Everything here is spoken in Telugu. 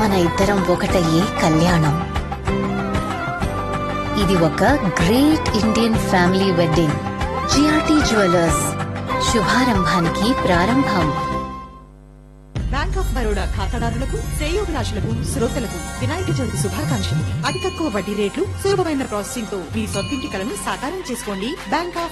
మన ఇద్దరం ఒకటయ్యే కళ్యాణం. ఇది ఒక great Indian family wedding. GRT jewellers, శుభారంభానికి ప్రారంభం. బ్యాంక్ ఆఫ్ బరోడా ఖాతాదారులకు, శ్రేయోభిలాషులకు, శ్రోతలకు వినాయక చవితి శుభాకాంక్షలు. అతి తక్కువ వడ్డీ రేట్లు, సులభమైన ప్రాసెసింగ్ తో మీ సొంతింటి కలను సాకారం చేసుకోండి. Bank of